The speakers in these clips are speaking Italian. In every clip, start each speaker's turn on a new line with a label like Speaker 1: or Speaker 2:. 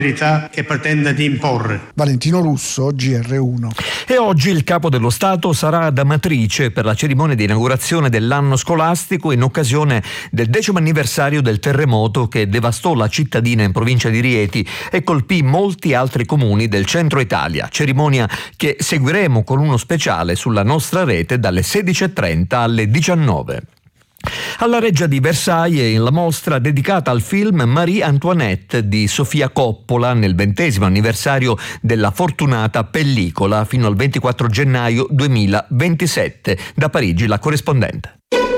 Speaker 1: che pretende di imporre.
Speaker 2: Valentino Russo, GR1.
Speaker 3: E oggi il capo dello Stato sarà ad Amatrice per la cerimonia di inaugurazione dell'anno scolastico in occasione del 10° anniversario del terremoto che devastò la cittadina in provincia di Rieti e colpì molti altri comuni del centro Italia. Cerimonia che seguiremo con uno speciale sulla nostra rete dalle 16:30 alle 19. Alla Reggia di Versailles la mostra dedicata al film Marie Antoinette di Sofia Coppola nel 20° anniversario della fortunata pellicola fino al 24 gennaio 2027. Da Parigi la corrispondente.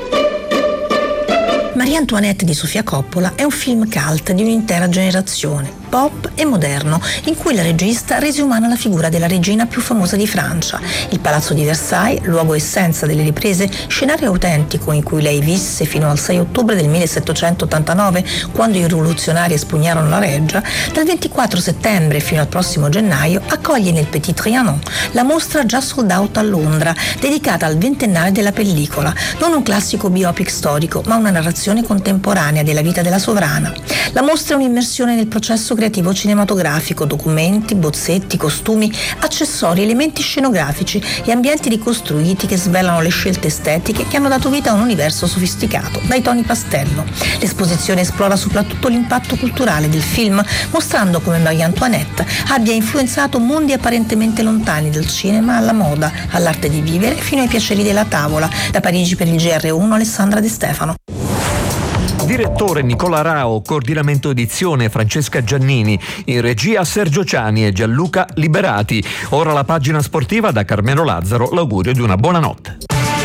Speaker 4: Marie Antoinette di Sofia Coppola è un film cult di un'intera generazione, pop e moderno, in cui la regista rese umana la figura della regina più famosa di Francia. Il Palazzo di Versailles, luogo essenza delle riprese, scenario autentico in cui lei visse fino al 6 ottobre del 1789, quando i rivoluzionari espugnarono la reggia, dal 24 settembre fino al prossimo gennaio accoglie nel Petit Trianon la mostra già sold out a Londra, dedicata al 20ennale della pellicola, non un classico biopic storico, ma una narrazione contemporanea della vita della sovrana. La mostra è un'immersione nel processo creativo cinematografico, documenti, bozzetti, costumi, accessori, elementi scenografici e ambienti ricostruiti che svelano le scelte estetiche che hanno dato vita a un universo sofisticato, dai toni pastello. L'esposizione esplora soprattutto l'impatto culturale del film, mostrando come Marie Antoinette abbia influenzato mondi apparentemente lontani, dal cinema alla moda, all'arte di vivere, fino ai piaceri della tavola. Da Parigi per il GR1 Alessandra De Stefano.
Speaker 3: Direttore Nicola Rao, coordinamento edizione Francesca Giannini, in regia Sergio Ciani e Gianluca Liberati. Ora la pagina sportiva da Carmelo Lazzaro, l'augurio di una buona notte.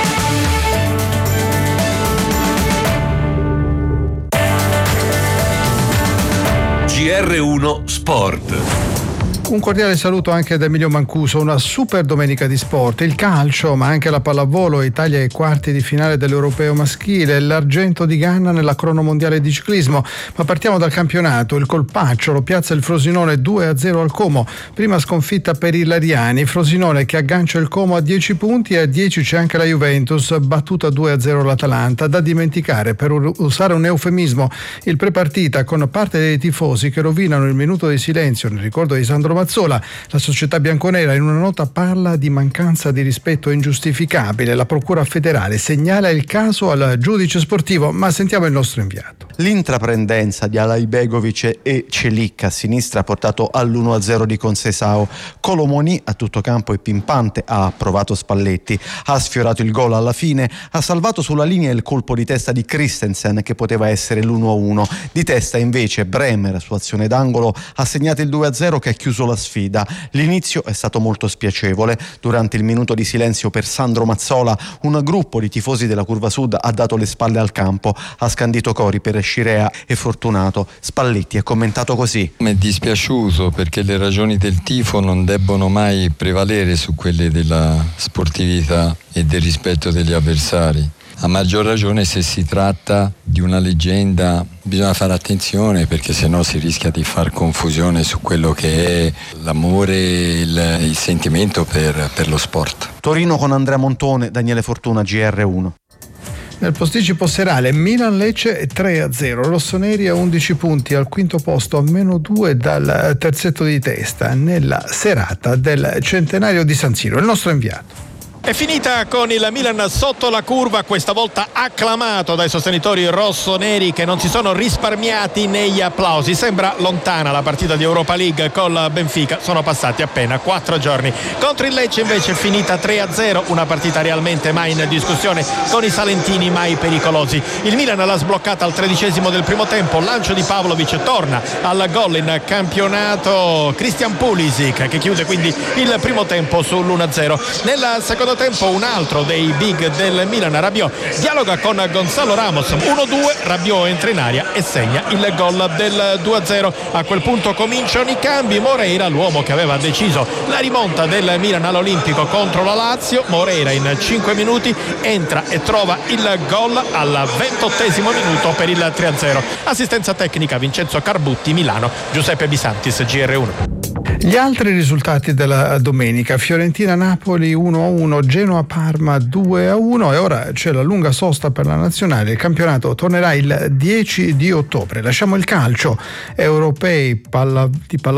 Speaker 5: GR1 Sport.
Speaker 2: Un cordiale saluto anche da Emilio Mancuso. Una super domenica di sport, il calcio ma anche la pallavolo. Italia ai quarti di finale dell'Europeo maschile, l'argento di Ganna nella crono mondiale di ciclismo. Ma partiamo dal campionato. Il Colpacciolo piazza il Frosinone 2-0 al Como, prima sconfitta per i Lariani. Frosinone che aggancia il Como a 10 punti e a 10 c'è anche la Juventus, battuta 2-0 l'Atalanta. Da dimenticare, per usare un eufemismo, il prepartita con parte dei tifosi che rovinano il minuto di silenzio nel ricordo di Sandro Mazzola. La società bianconera in una nota parla di mancanza di rispetto ingiustificabile. La procura federale segnala il caso al giudice sportivo, ma sentiamo il nostro inviato.
Speaker 6: L'intraprendenza di Alaibegovic e Celic a sinistra ha portato all'1-0 di Conceição. Colomoni a tutto campo e pimpante ha provato Spalletti, ha sfiorato il gol alla fine, ha salvato sulla linea il colpo di testa di Christensen che poteva essere l'1-1. Di testa invece Bremer su azione d'angolo ha segnato il 2-0 che ha chiuso la sfida. L'inizio è stato molto spiacevole. Durante il minuto di silenzio per Sandro Mazzola, un gruppo di tifosi della Curva Sud ha dato le spalle al campo, ha scandito cori per Scirea e Fortunato. Spalletti ha commentato così:
Speaker 7: mi è dispiaciuto perché le ragioni del tifo non debbono mai prevalere su quelle della sportività e del rispetto degli avversari. A maggior ragione se si tratta di una leggenda bisogna fare attenzione, perché sennò si rischia di far confusione su quello che è l'amore e il sentimento per lo sport.
Speaker 6: Torino con Andrea Montone, Daniele Fortuna, GR1.
Speaker 2: Nel posticipo serale Milan-Lecce 3-0, rossoneri a 11 punti, al quinto posto a -2 dal terzetto di testa nella serata del centenario di San Siro. Il nostro inviato.
Speaker 8: È finita con il Milan sotto la curva, questa volta acclamato dai sostenitori rossoneri che non si sono risparmiati negli applausi. Sembra lontana la partita di Europa League col Benfica, sono passati appena 4 giorni. Contro il Lecce invece è finita 3-0, una partita realmente mai in discussione, con i salentini mai pericolosi. Il Milan l'ha sbloccata al 13° del primo tempo, lancio di Pavlovic, torna al gol in campionato Christian Pulisic che chiude quindi il primo tempo sull'1-0. Nel secondo tempo un altro dei big del Milan, Rabiot, dialoga con Gonzalo Ramos, 1-2, Rabiot entra in area e segna il gol del 2-0. A quel punto cominciano i cambi. Moreira, l'uomo che aveva deciso la rimonta del Milan all'Olimpico contro la Lazio, Moreira in 5 minuti entra e trova il gol al 28° minuto per il 3-0. Assistenza tecnica Vincenzo Carbutti, Milano Giuseppe Bisantis, GR1.
Speaker 2: Gli altri risultati della domenica: Fiorentina-Napoli 1-1, Genoa-Parma 2-1 e ora c'è la lunga sosta per la nazionale. Il campionato tornerà il 10 di ottobre. Lasciamo il calcio. Europei di pallavolo